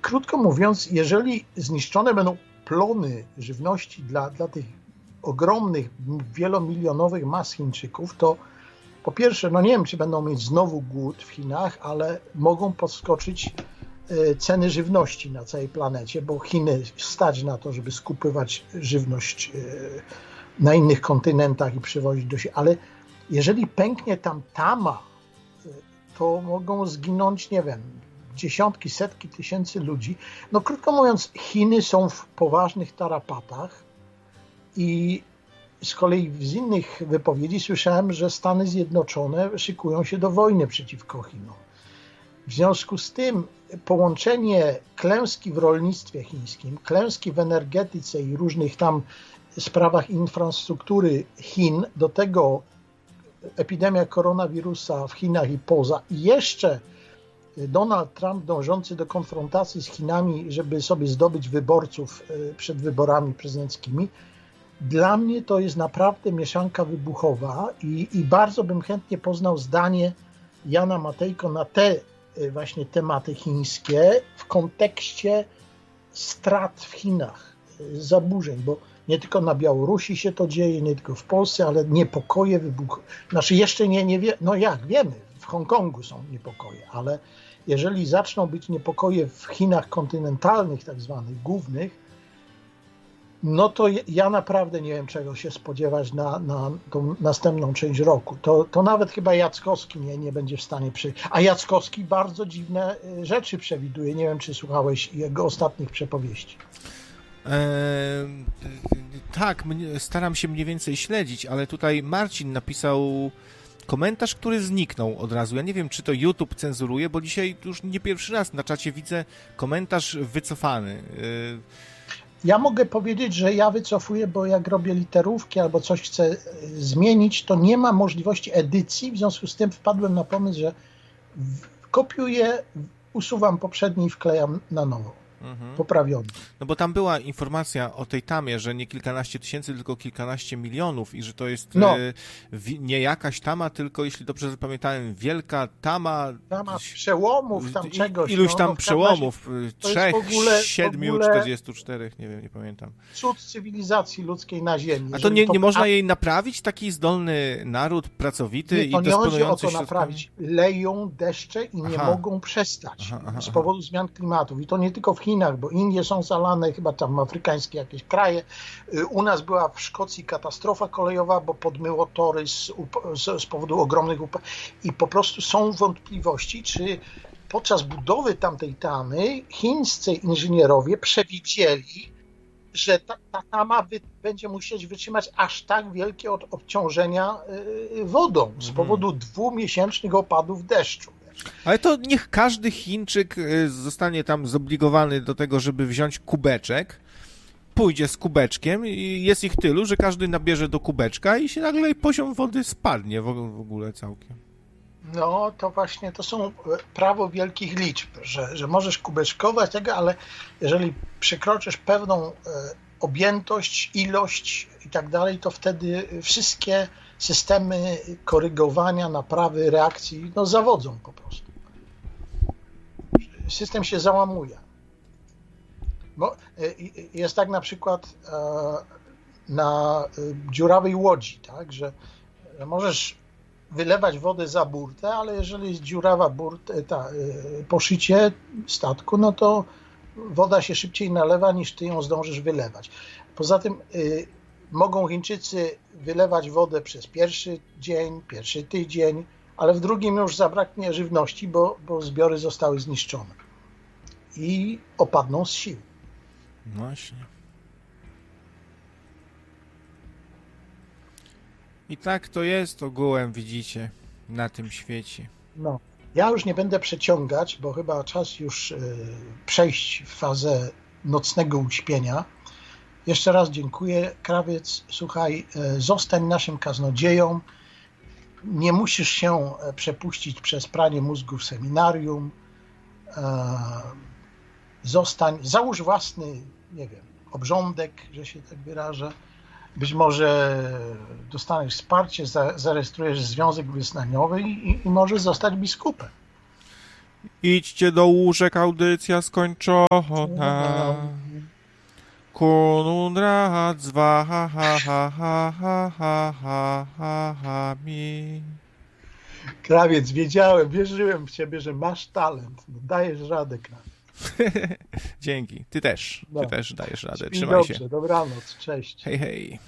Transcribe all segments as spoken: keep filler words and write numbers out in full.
krótko mówiąc, jeżeli zniszczone będą plony żywności dla, dla tych ogromnych, wielomilionowych mas Chińczyków, to po pierwsze, no nie wiem, czy będą mieć znowu głód w Chinach, ale mogą podskoczyć ceny żywności na całej planecie, bo Chiny stać na to, żeby skupywać żywność na innych kontynentach i przywozić do siebie. Ale jeżeli pęknie tam tama, to mogą zginąć, nie wiem, dziesiątki, setki tysięcy ludzi. No krótko mówiąc, Chiny są w poważnych tarapatach i z kolei z innych wypowiedzi słyszałem, że Stany Zjednoczone szykują się do wojny przeciwko Chinom. W związku z tym połączenie klęski w rolnictwie chińskim, klęski w energetyce i różnych tam sprawach infrastruktury Chin, do tego epidemia koronawirusa w Chinach i poza, i jeszcze Donald Trump dążący do konfrontacji z Chinami, żeby sobie zdobyć wyborców przed wyborami prezydenckimi, dla mnie to jest naprawdę mieszanka wybuchowa i, i bardzo bym chętnie poznał zdanie Jana Matejko na te właśnie tematy chińskie w kontekście strat w Chinach, zaburzeń, bo nie tylko na Białorusi się to dzieje, nie tylko w Polsce, ale niepokoje wybuchły. Znaczy jeszcze nie, nie wie, no jak wiemy, w Hongkongu są niepokoje, ale jeżeli zaczną być niepokoje w Chinach kontynentalnych, tak zwanych głównych, no to ja naprawdę nie wiem, czego się spodziewać na, na tą następną część roku. To, to nawet chyba Jackowski nie, nie będzie w stanie przyjść. A Jackowski bardzo dziwne rzeczy przewiduje. Nie wiem, czy słuchałeś jego ostatnich przepowieści. Eee, tak, staram się mniej więcej śledzić, ale tutaj Marcin napisał komentarz, który zniknął od razu. Ja nie wiem, czy to YouTube cenzuruje, bo dzisiaj już nie pierwszy raz na czacie widzę komentarz wycofany. Eee, Ja mogę powiedzieć, że ja wycofuję, bo jak robię literówki albo coś chcę zmienić, to nie ma możliwości edycji, w związku z tym wpadłem na pomysł, że kopiuję, usuwam poprzedni i wklejam na nowo, mhm. poprawiony. No bo tam była informacja o tej tamie, że nie kilkanaście tysięcy, tylko kilkanaście milionów i że to jest no. e, w, nie jakaś tama, tylko jeśli dobrze zapamiętałem, wielka tama... Tama przełomów tam czegoś. Iluś tam no, no, przełomów, trzech, ogóle, siedmiu, czterdziestu czterech, nie wiem, nie pamiętam. Cud cywilizacji ludzkiej na ziemi. A to nie, nie można jej naprawić? Taki zdolny naród, pracowity nie, i dysponujący nie chodzi o to środkami? naprawić. Leją deszcze i nie aha. mogą przestać aha, aha, z powodu zmian klimatu. I to nie tylko w Chinach, bo Indie są zalane, chyba tam afrykańskie jakieś kraje. U nas była w Szkocji katastrofa kolejowa, bo podmyło tory z, z, z powodu ogromnych upadków. I po prostu są wątpliwości, czy podczas budowy tamtej tamy chińscy inżynierowie przewidzieli, że ta, ta tama wy, będzie musieć wytrzymać aż tak wielkie od, obciążenia y, wodą z powodu dwumiesięcznych opadów deszczu. Ale to niech każdy Chińczyk zostanie tam zobligowany do tego, żeby wziąć kubeczek, pójdzie z kubeczkiem i jest ich tylu, że każdy nabierze do kubeczka i się nagle poziom wody spadnie w ogóle całkiem. No to właśnie to są prawo wielkich liczb, że, że możesz kubeczkować tego, ale jeżeli przekroczysz pewną objętość, ilość i tak dalej, to wtedy wszystkie systemy korygowania, naprawy, reakcji no zawodzą po prostu. System się załamuje. Bo jest tak na przykład na dziurawej łodzi, tak, że możesz wylewać wodę za burtę, ale jeżeli jest dziurawa burta, ta, poszycie statku, no to woda się szybciej nalewa, niż ty ją zdążysz wylewać. Poza tym y, mogą Chińczycy wylewać wodę przez pierwszy dzień, pierwszy tydzień, ale w drugim już zabraknie żywności, bo, bo zbiory zostały zniszczone i opadną z sił. Właśnie. I tak to jest ogółem, widzicie, na tym świecie. No, ja już nie będę przeciągać, bo chyba czas już y, przejść w fazę nocnego uśpienia. Jeszcze raz dziękuję. Krawiec, słuchaj, y, zostań naszym kaznodzieją. Nie musisz się przepuścić przez pranie mózgu w seminarium. Y, zostań, załóż własny, nie wiem, obrządek, że się tak wyrażę. Być może dostaniesz wsparcie, zarejestrujesz związek wyznaniowy i, i możesz zostać biskupem. Idźcie do łóżek, audycja skończona. Kunundrat zwa ha ha ha ha ha ha ha ha ha mi. Krawiec, wiedziałem, wierzyłem w ciebie, że masz talent. No, dajesz radę, krawiec. Dzięki. Ty też. Ty No. też dajesz radę. Śpij Trzymaj dobrze, się. dobranoc, cześć. Hej, hej.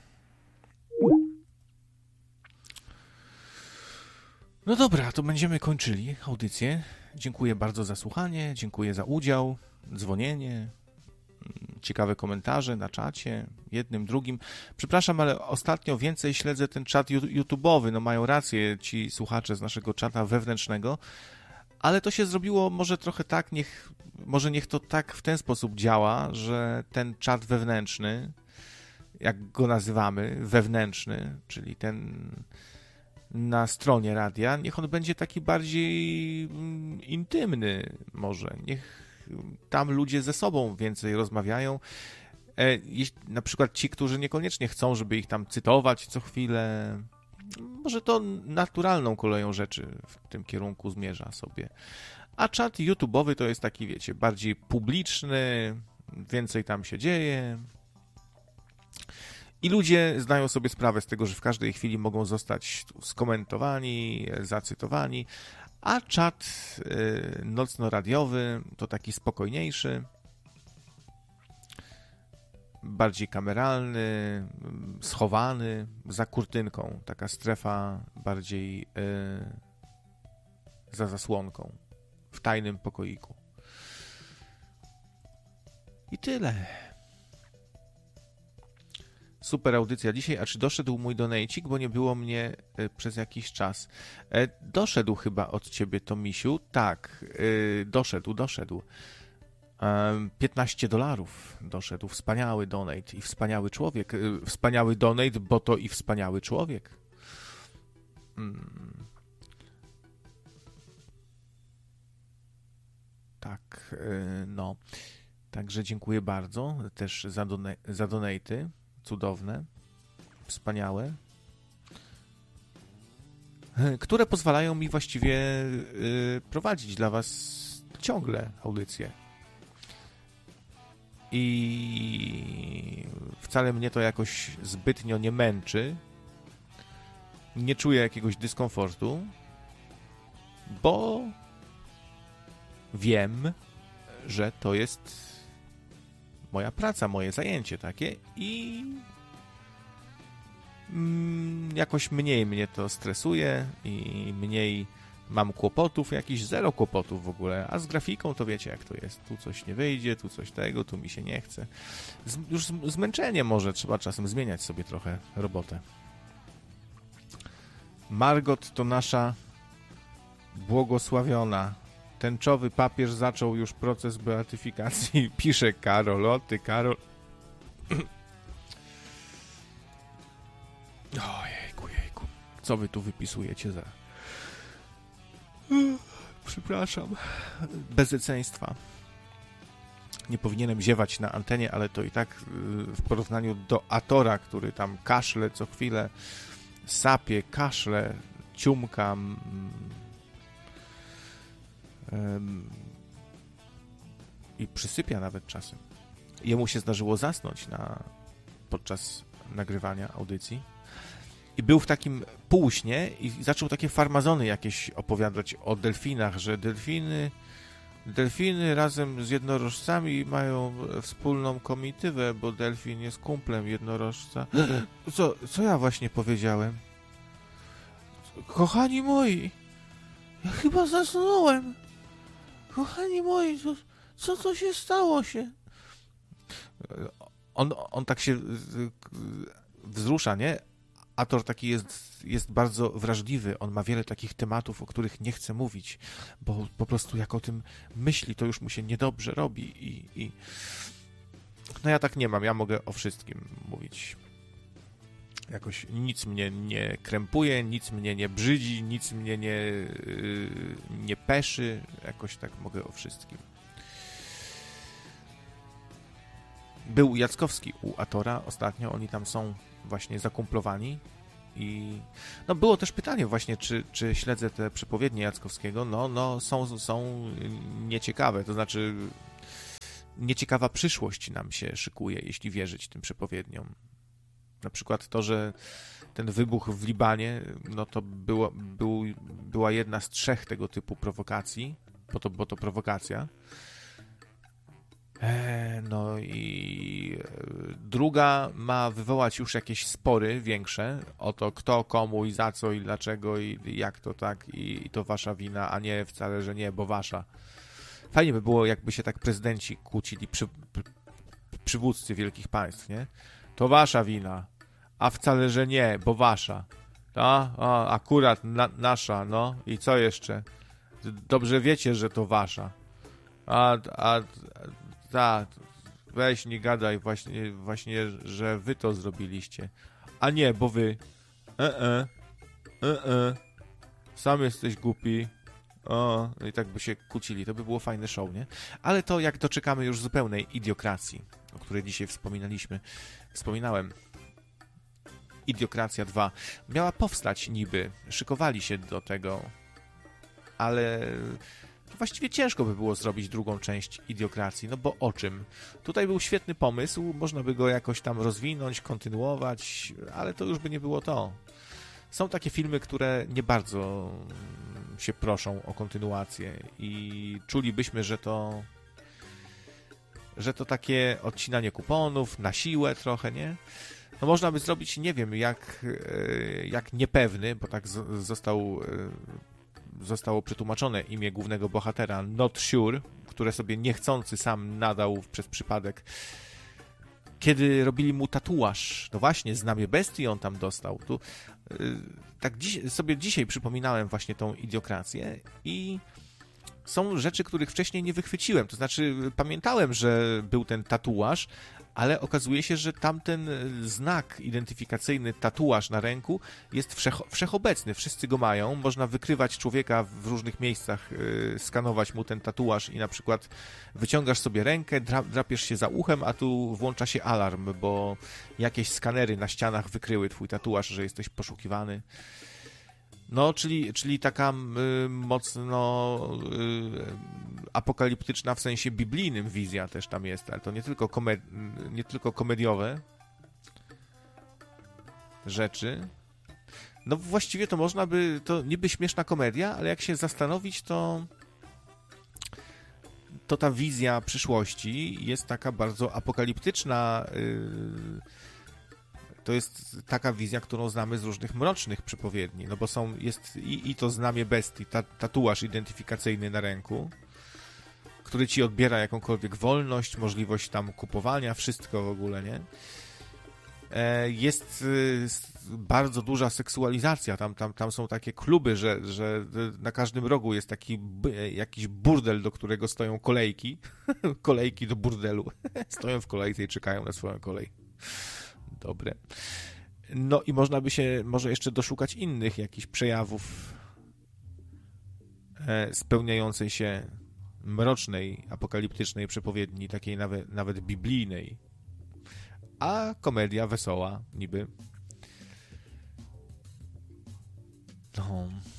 No dobra, to będziemy kończyli audycję. Dziękuję bardzo za słuchanie, dziękuję za udział, dzwonienie, ciekawe komentarze na czacie, jednym, drugim. Przepraszam, ale ostatnio więcej śledzę ten czat YouTube'owy. No mają rację ci słuchacze z naszego czata wewnętrznego, ale to się zrobiło może trochę tak, niech, może niech to tak w ten sposób działa, że ten czat wewnętrzny, jak go nazywamy, wewnętrzny, czyli ten na stronie radia, niech on będzie taki bardziej mm, intymny może. Niech tam ludzie ze sobą więcej rozmawiają. E, jeśli, na przykład ci, którzy niekoniecznie chcą, żeby ich tam cytować co chwilę, może to naturalną koleją rzeczy w tym kierunku zmierza sobie. A czat YouTube'owy to jest taki, wiecie, bardziej publiczny, więcej tam się dzieje. I ludzie zdają sobie sprawę z tego, że w każdej chwili mogą zostać skomentowani, zacytowani, a czat y, nocno-radiowy to taki spokojniejszy, bardziej kameralny, schowany, za kurtynką, taka strefa bardziej y, za zasłonką, w tajnym pokoiku. I tyle. Super audycja dzisiaj. A czy doszedł mój donejcik, bo nie było mnie y, przez jakiś czas? E, doszedł chyba od ciebie, Tomisiu. Tak, y, doszedł, doszedł. E, piętnaście dolarów doszedł. Wspaniały donate i wspaniały człowiek. Y, wspaniały donate, bo to i wspaniały człowiek. Hmm. Tak, y, no. Także dziękuję bardzo też za, dona- za donaty. Cudowne, wspaniałe, które pozwalają mi właściwie y, prowadzić dla was ciągle audycję. I wcale mnie to jakoś zbytnio nie męczy. Nie czuję jakiegoś dyskomfortu, bo wiem, że to jest moja praca, moje zajęcie takie i mm, jakoś mniej mnie to stresuje i mniej mam kłopotów, jakiś zero kłopotów w ogóle, a z grafiką to wiecie jak to jest, tu coś nie wyjdzie, tu coś tego, tu mi się nie chce. Z, już zmęczenie może, trzeba czasem zmieniać sobie trochę robotę. Margot to nasza błogosławiona. Tęczowy papież zaczął już proces beatyfikacji. Pisze Karol, o ty Karol. Ojejku, jejku. Co wy tu wypisujecie za... Przepraszam. Bezeceństwa. Nie powinienem ziewać na antenie, ale to i tak w porównaniu do Atora, który tam kaszle co chwilę, sapie, kaszle, ciumka... i przysypia nawet czasem. Jemu się zdarzyło zasnąć na, podczas nagrywania audycji i był w takim półśnie i zaczął takie farmazony jakieś opowiadać o delfinach, że delfiny delfiny razem z jednorożcami mają wspólną komitywę, bo delfin jest kumplem jednorożca. Co, co ja właśnie powiedziałem? Kochani moi, ja chyba zasnąłem. Kochani moi, co, co to się stało się? On, on tak się wzrusza, nie? Ator taki jest, jest bardzo wrażliwy. On ma wiele takich tematów, o których nie chce mówić, bo po prostu jak o tym myśli, to już mu się niedobrze robi. I, i... No ja tak nie mam. Ja mogę o wszystkim mówić. Jakoś nic mnie nie krępuje, nic mnie nie brzydzi, nic mnie nie, yy, nie peszy. Jakoś tak mogę o wszystkim. Był Jackowski u Atora ostatnio. Oni tam są właśnie zakumplowani. I no było też pytanie właśnie, czy, czy śledzę te przepowiednie Jackowskiego. No, no są, są nieciekawe, to znaczy nieciekawa przyszłość nam się szykuje, jeśli wierzyć tym przepowiedniom. Na przykład to, że ten wybuch w Libanie, no to było, był, była jedna z trzech tego typu prowokacji, bo to, bo to prowokacja. E, no i druga ma wywołać już jakieś spory większe o to, kto, komu i za co i dlaczego i jak to tak i, i to wasza wina, a nie wcale, że nie, bo wasza. Fajnie by było, jakby się tak prezydenci kłócili, przy, przy, przywódcy wielkich państw, nie? To wasza wina, a wcale, że nie, bo wasza. A, a akurat na, nasza, no i co jeszcze? Dobrze wiecie, że to wasza. A, a, ta, weź nie gadaj właśnie, właśnie, że wy to zrobiliście. A nie, bo wy. E, e, e, e. Sam jesteś głupi. O, no i tak by się kłócili. To by było fajne show, nie? Ale to jak doczekamy już zupełnej idiokracji, o której dzisiaj wspominaliśmy. Wspominałem. Idiokracja dwa. Miała powstać niby. Szykowali się do tego. Ale właściwie ciężko by było zrobić drugą część Idiokracji, no bo o czym? Tutaj był świetny pomysł, można by go jakoś tam rozwinąć, kontynuować, ale to już by nie było to. Są takie filmy, które nie bardzo się proszą o kontynuację i czulibyśmy, że to że to takie odcinanie kuponów na siłę trochę, nie? No można by zrobić, nie wiem, jak, jak niepewny, bo tak został zostało przetłumaczone imię głównego bohatera, Not Sure, które sobie niechcący sam nadał przez przypadek. Kiedy robili mu tatuaż, no właśnie, Znamie Bestii on tam dostał. Tu, yy, tak dziś, sobie dzisiaj przypominałem właśnie tą idiokrację i są rzeczy, których wcześniej nie wychwyciłem. To znaczy, pamiętałem, że był ten tatuaż, ale okazuje się, że tamten znak identyfikacyjny, tatuaż na ręku jest wszech, wszechobecny. Wszyscy go mają. Można wykrywać człowieka w różnych miejscach, yy, skanować mu ten tatuaż i na przykład wyciągasz sobie rękę, dra, drapiesz się za uchem, a tu włącza się alarm, bo jakieś skanery na ścianach wykryły twój tatuaż, że jesteś poszukiwany. No, czyli, czyli taka y, mocno y, apokaliptyczna w sensie biblijnym wizja też tam jest, ale to nie tylko, komed- nie tylko komediowe rzeczy. No właściwie to można by, to niby śmieszna komedia, ale jak się zastanowić, to to ta wizja przyszłości jest taka bardzo apokaliptyczna. Y, To jest taka wizja, którą znamy z różnych mrocznych przepowiedni, no bo są, jest i, i to Znamie Bestii, ta, tatuaż identyfikacyjny na ręku, który ci odbiera jakąkolwiek wolność, możliwość tam kupowania, wszystko w ogóle, nie? E, jest y, bardzo duża seksualizacja, tam, tam, tam są takie kluby, że, że na każdym rogu jest taki b, jakiś burdel, do którego stoją kolejki, kolejki do burdelu, stoją w kolejce i czekają na swoją kolej. Dobre. No i można by się może jeszcze doszukać innych jakichś przejawów e, spełniającej się mrocznej, apokaliptycznej przepowiedni, takiej nawet, nawet biblijnej. A komedia wesoła niby. No.